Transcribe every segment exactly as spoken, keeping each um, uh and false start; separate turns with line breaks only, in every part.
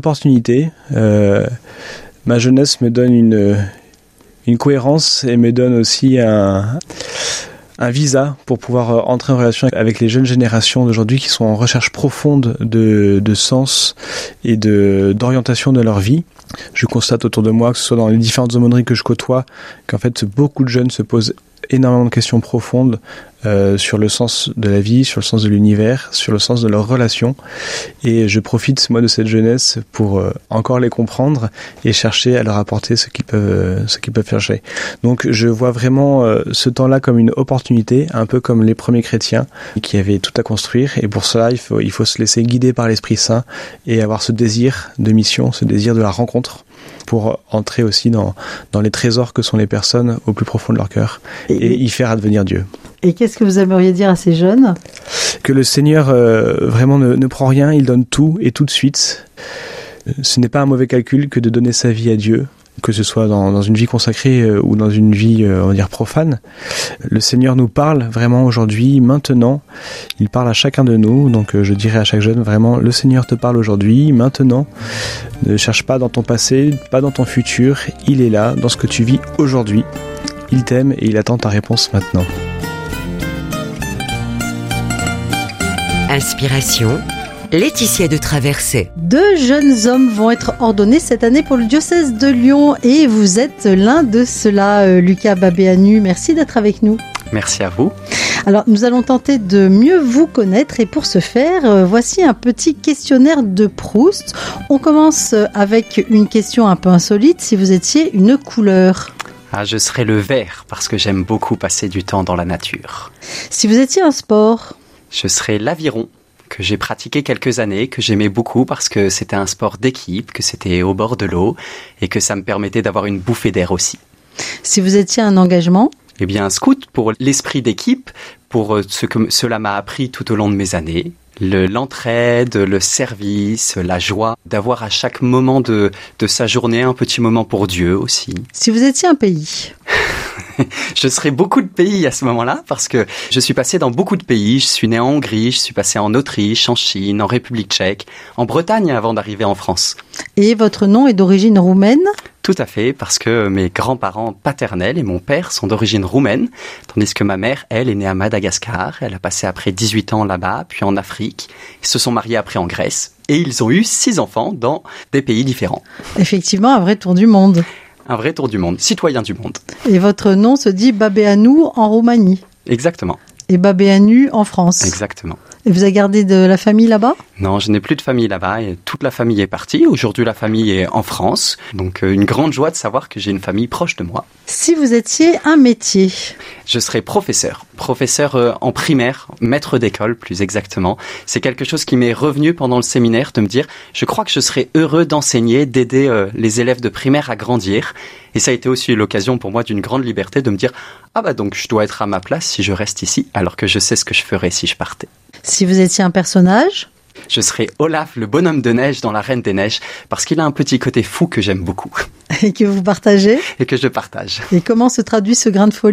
Opportunité. Euh, ma jeunesse me donne une, une cohérence et me donne aussi un, un visa pour pouvoir entrer en relation avec les jeunes générations d'aujourd'hui qui sont en recherche profonde de, de sens et de, d'orientation de leur vie. Je constate autour de moi, que ce soit dans les différentes aumôneries que je côtoie, qu'en fait beaucoup de jeunes se posent énormément de questions profondes euh, sur le sens de la vie, sur le sens de l'univers, sur le sens de leurs relations. Et je profite, moi, de cette jeunesse pour euh, encore les comprendre et chercher à leur apporter ce qu'ils peuvent, euh, ce qu'ils peuvent chercher. Donc, je vois vraiment euh, ce temps-là comme une opportunité, un peu comme les premiers chrétiens qui avaient tout à construire. Et pour cela, il faut, il faut se laisser guider par l'Esprit Saint et avoir ce désir de mission, ce désir de la rencontre, pour entrer aussi dans, dans les trésors que sont les personnes au plus profond de leur cœur et, et y faire advenir Dieu.
Et qu'est-ce que vous aimeriez dire à ces jeunes ?
Que le Seigneur euh, vraiment ne, ne prend rien, il donne tout et tout de suite. Ce n'est pas un mauvais calcul que de donner sa vie à Dieu, que ce soit dans, dans une vie consacrée euh, ou dans une vie, euh, on va dire, profane. Le Seigneur nous parle vraiment aujourd'hui, maintenant. Il parle à chacun de nous. Donc euh, je dirais à chaque jeune, vraiment, le Seigneur te parle aujourd'hui, maintenant. Ne cherche pas dans ton passé, pas dans ton futur. Il est là, dans ce que tu vis aujourd'hui. Il t'aime et il attend ta réponse maintenant.
Inspiration, Laetitia de Traversée.
Deux jeunes hommes vont être ordonnés cette année pour le diocèse de Lyon et vous êtes l'un de ceux-là, Lucas Babéanu. Merci d'être avec nous.
Merci à vous.
Alors, nous allons tenter de mieux vous connaître et pour ce faire, euh, voici un petit questionnaire de Proust. On commence avec une question un peu insolite. Si vous étiez une couleur ?
Ah, je serais le vert parce que j'aime beaucoup passer du temps dans la nature.
Si vous étiez un sport ?
Je serais l'aviron, que j'ai pratiqué quelques années, que j'aimais beaucoup parce que c'était un sport d'équipe, que c'était au bord de l'eau et que ça me permettait d'avoir une bouffée d'air aussi.
Si vous étiez un engagement ?
Eh bien, un scout pour l'esprit d'équipe, pour ce que cela m'a appris tout au long de mes années. Le, l'entraide, le service, la joie, d'avoir à chaque moment de, de sa journée un petit moment pour Dieu aussi.
Si vous étiez un pays ?
Je serais beaucoup de pays à ce moment-là parce que je suis passé dans beaucoup de pays. Je suis né en Hongrie, je suis passé en Autriche, en Chine, en République tchèque, en Bretagne avant d'arriver en France.
Et votre nom est d'origine roumaine ?
Tout à fait, parce que mes grands-parents paternels et mon père sont d'origine roumaine, tandis que ma mère, elle, est née à Madagascar. Elle a passé après dix-huit ans là-bas, puis en Afrique. Ils se sont mariés après en Grèce. Et ils ont eu six enfants dans des pays différents.
Effectivement, un vrai tour du monde.
Un vrai tour du monde, citoyen du monde.
Et votre nom se dit Babéanu en Roumanie.
Exactement.
Et Babéanu en France.
Exactement.
Et vous avez gardé de la famille là-bas ?
Non, je n'ai plus de famille là-bas et toute la famille est partie. Aujourd'hui, la famille est en France. Donc, euh, une grande joie de savoir que j'ai une famille proche de moi.
Si vous étiez un métier ?
Je serais professeur. Professeur euh, en primaire, maître d'école plus exactement. C'est quelque chose qui m'est revenu pendant le séminaire de me dire, je crois que je serais heureux d'enseigner, d'aider euh, les élèves de primaire à grandir. Et ça a été aussi l'occasion pour moi d'une grande liberté de me dire, ah bah donc je dois être à ma place si je reste ici, alors que je sais ce que je ferais si je partais.
Si vous étiez un personnage ?
Je serais Olaf, le bonhomme de neige dans La Reine des Neiges, parce qu'il a un petit côté fou que j'aime beaucoup.
Et que vous partagez ?
Et que je partage.
Et comment se traduit ce grain de folie ?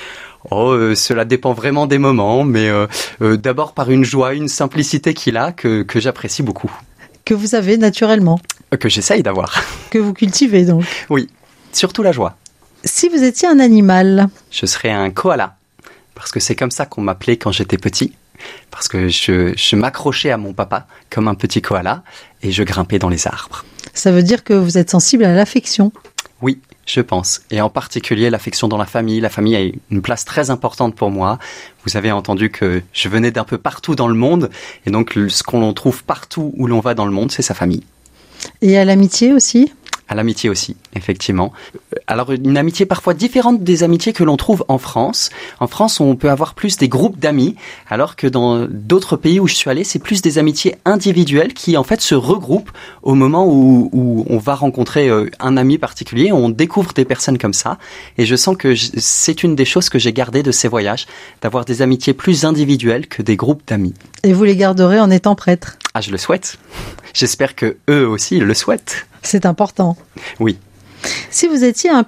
Oh, euh, cela dépend vraiment des moments, mais euh, euh, d'abord par une joie, une simplicité qu'il a que, que j'apprécie beaucoup.
Que vous avez naturellement ?
Euh, que j'essaye d'avoir.
Que vous cultivez donc ?
Oui, surtout la joie.
Si vous étiez un animal ?
Je serais un koala, parce que c'est comme ça qu'on m'appelait quand j'étais petit. Parce que je, je m'accrochais à mon papa comme un petit koala et je grimpais dans les arbres.
Ça veut dire que vous êtes sensible à l'affection ? Oui,
je pense. Et en particulier l'affection dans la famille. La famille a une place très importante pour moi. Vous avez entendu que je venais d'un peu partout dans le monde. Et donc ce qu'on trouve partout où l'on va dans le monde, c'est sa famille.
Et à l'amitié aussi ?
À l'amitié aussi, effectivement. Alors, une amitié parfois différente des amitiés que l'on trouve en France. En France, on peut avoir plus des groupes d'amis, alors que dans d'autres pays où je suis allé, c'est plus des amitiés individuelles qui, en fait, se regroupent au moment où, où on va rencontrer un ami particulier. On découvre des personnes comme ça. Et je sens que c'est une des choses que j'ai gardées de ces voyages, d'avoir des amitiés plus individuelles que des groupes d'amis.
Et vous les garderez en étant prêtre ?
Ah, je le souhaite. J'espère que eux aussi le souhaitent.
C'est important.
Oui.
Si vous étiez un plat ?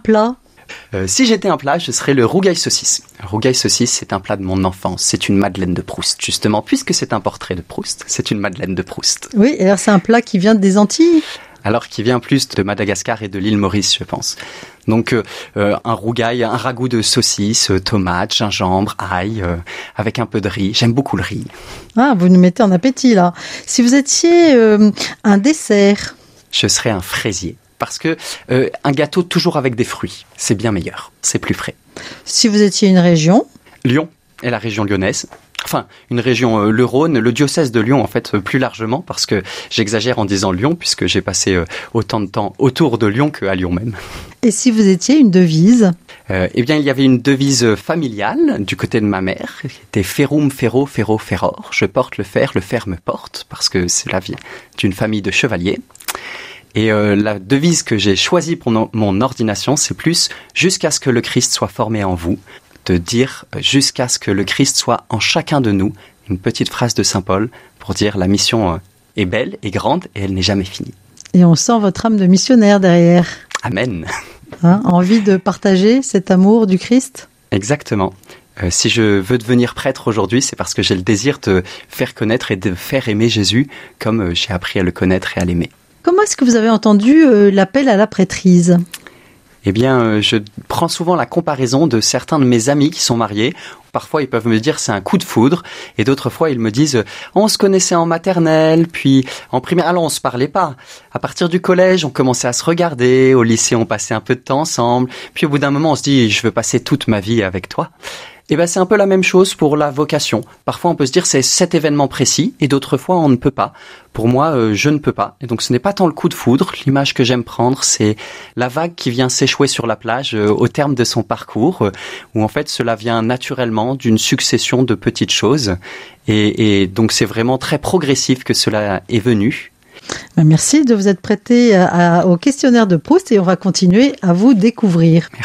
Euh, si j'étais un plat, je serais le rougail saucisse. Le rougail saucisse, c'est un plat de mon enfance. C'est une Madeleine de Proust. Justement, puisque c'est un portrait de Proust, c'est une Madeleine de Proust.
Oui, et alors c'est un plat qui vient des Antilles?
Alors qui vient plus de Madagascar et de l'île Maurice, je pense. Donc euh, euh, un rougail, un ragoût de saucisse, euh, tomates, gingembre, ail, euh, avec un peu de riz. J'aime beaucoup le riz.
Ah, vous nous mettez en appétit là. Si vous étiez euh, un dessert?
Je serais un fraisier. Parce que euh, un gâteau toujours avec des fruits, c'est bien meilleur, c'est plus frais.
Si vous étiez une région?
Lyon et la région lyonnaise. Enfin, une région, euh, le Rhône, le diocèse de Lyon, en fait, euh, plus largement, parce que j'exagère en disant Lyon, puisque j'ai passé euh, autant de temps autour de Lyon qu'à Lyon même.
Et si vous étiez une devise?
euh, Eh bien, il y avait une devise familiale du côté de ma mère, qui était Ferum, Ferro, Ferro, Ferror. Je porte le fer, le fer me porte, parce que c'est la vie d'une famille de chevaliers. Et euh, la devise que j'ai choisie pour no- mon ordination, c'est plus « jusqu'à ce que le Christ soit formé en vous », de dire « jusqu'à ce que le Christ soit en chacun de nous », une petite phrase de saint Paul pour dire « la mission euh, est belle et grande et elle n'est jamais finie ».
Et on sent votre âme de missionnaire derrière.
Amen.
Hein, envie de partager cet amour du Christ?
Exactement. Euh, si je veux devenir prêtre aujourd'hui, c'est parce que j'ai le désir de faire connaître et de faire aimer Jésus comme euh, j'ai appris à le connaître et à l'aimer.
Comment est-ce que vous avez entendu euh, l'appel à la prêtrise?
Eh bien, euh, je prends souvent la comparaison de certains de mes amis qui sont mariés. Parfois, ils peuvent me dire c'est un coup de foudre, et d'autres fois, ils me disent on se connaissait en maternelle, puis en primaire, alors on se parlait pas. À partir du collège, on commençait à se regarder. Au lycée, on passait un peu de temps ensemble. Puis au bout d'un moment, on se dit je veux passer toute ma vie avec toi. Eh ben, c'est un peu la même chose pour la vocation. Parfois, on peut se dire c'est cet événement précis, et d'autres fois, on ne peut pas. Pour moi, euh, je ne peux pas. Et donc, ce n'est pas tant le coup de foudre. L'image que j'aime prendre, c'est la vague qui vient s'échouer sur la plage euh, au terme de son parcours, euh, où en fait, cela vient naturellement d'une succession de petites choses. Et, et donc, c'est vraiment très progressif que cela est venu.
Merci de vous être prêté à, à, au questionnaire de Proust et on va continuer à vous découvrir.
Merci.